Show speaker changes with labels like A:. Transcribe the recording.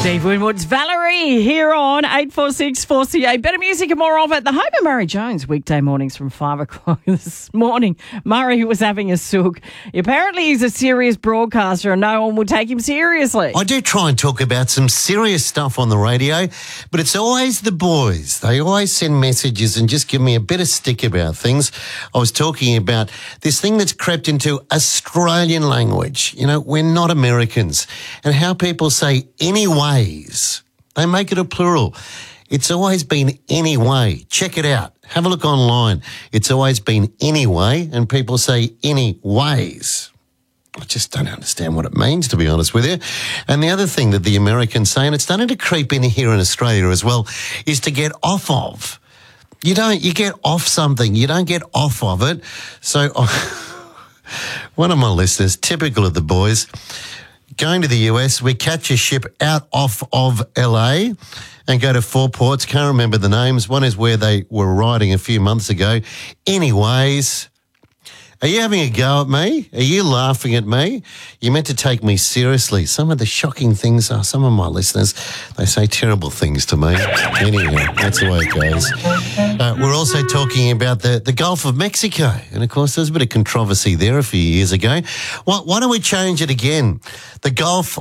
A: Steve Winwood's Valerie here on 846 4CA. Better music and more of it. The home of Murray Jones, weekday mornings from 5 o'clock this morning. Murray was having a sook. Apparently he's a serious broadcaster and no one will take him seriously.
B: I do try and talk about some serious stuff on the radio, but it's always the boys. They always send messages and just give me a bit of stick about things. I was talking about this thing that's crept into Australian language. You know, we're not Americans. And how people say anyways. They make it a plural. It's always been anyway. Check it out. Have a look online. It's always been anyway, and people say anyways. I just don't understand what it means, to be honest with you. And the other thing that the Americans say, and it's starting to creep in here in Australia as well, is to get off of. You get off something. You don't get off of it. So one of my listeners, typical of the boys, going to the US, we catch a ship out off of LA and go to 4 ports. Can't remember the names. One is where they were riding a few months ago. Anyways, are you having a go at me? Are you laughing at me? You meant to take me seriously. Some of the shocking things are, some of my listeners, they say terrible things to me. Anyhow, that's the way it goes. We're also talking about the Gulf of Mexico. And, of course, there was a bit of controversy there a few years ago. Why don't we change it again? The Gulf